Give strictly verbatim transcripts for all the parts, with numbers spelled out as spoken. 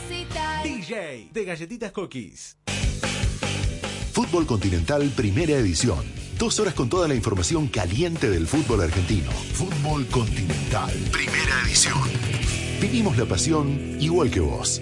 D J de Galletitas Cookies. Fútbol Continental Primera Edición. Dos horas con toda la información caliente del fútbol argentino. Fútbol Continental Primera Edición. Vivimos la pasión igual que vos.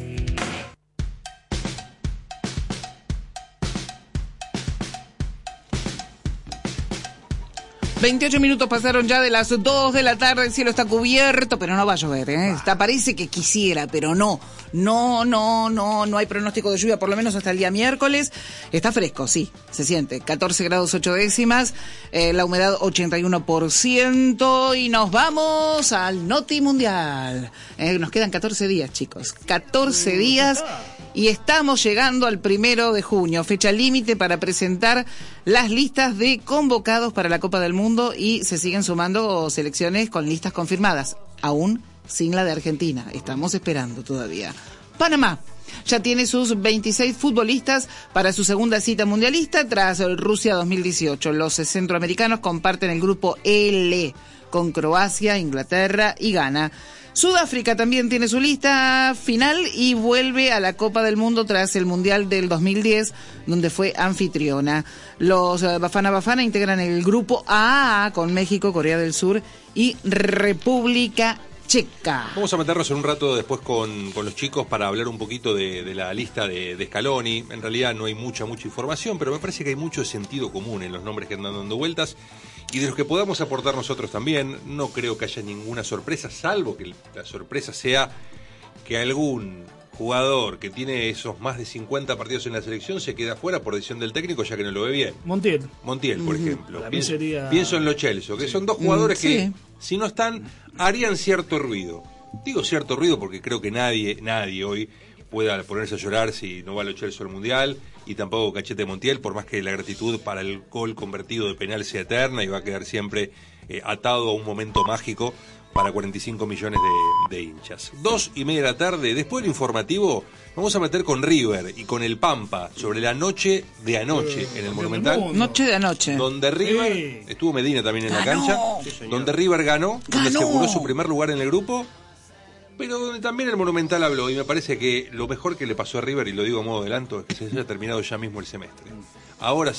veintiocho minutos pasaron ya de las dos de la tarde, el cielo está cubierto, pero no va a llover, ¿eh? Está, parece que quisiera, pero no. No, no, no, no hay pronóstico de lluvia, por lo menos hasta el día miércoles. Está fresco, sí, se siente. catorce grados ocho décimas, eh, la humedad ochenta y uno por ciento y nos vamos al Noti Mundial. Eh, nos quedan catorce días, chicos. catorce días. Y estamos llegando al primero de junio, fecha límite para presentar las listas de convocados para la Copa del Mundo y se siguen sumando selecciones con listas confirmadas, aún sin la de Argentina. Estamos esperando todavía. Panamá ya tiene sus veintiséis futbolistas para su segunda cita mundialista tras Rusia dos mil dieciocho. Los centroamericanos comparten el grupo L con Croacia, Inglaterra y Ghana. Sudáfrica también tiene su lista final y vuelve a la Copa del Mundo tras el Mundial del dos mil diez, donde fue anfitriona. Los Bafana Bafana integran el grupo A con México, Corea del Sur y República Checa. Vamos a meternos en un rato después con, con los chicos para hablar un poquito de, de la lista de, de Scaloni. En realidad no hay mucha, mucha información, pero me parece que hay mucho sentido común en los nombres que andan dando vueltas. Y de los que podamos aportar nosotros también, no creo que haya ninguna sorpresa, salvo que la sorpresa sea que algún jugador que tiene esos más de cincuenta partidos en la selección se queda fuera por decisión del técnico ya que no lo ve bien. Montiel. Montiel, por ejemplo. Para mí Pienso, sería... pienso en Lo Celso, que sí. son dos jugadores mm, que, sí. si no están, harían cierto ruido. Digo cierto ruido porque creo que nadie, nadie hoy pueda ponerse a llorar si no va Lo Celso al Mundial, y tampoco Cachete Montiel, por más que la gratitud para el gol convertido de penal sea eterna y va a quedar siempre eh, atado a un momento mágico para cuarenta y cinco millones de, de hinchas. Dos y media de la tarde, después del informativo, vamos a meter con River y con el Pampa sobre la noche de anoche en el Monumental. Noche de anoche. Donde River, Sí. estuvo Medina también en la ¡Ganó! cancha, Sí, señor. donde River ganó, donde ¡Ganó! aseguró su primer lugar en el grupo, pero donde también el Monumental habló, y me parece que lo mejor que le pasó a River, y lo digo a modo de adelanto, es que se haya terminado ya mismo el semestre. Ahora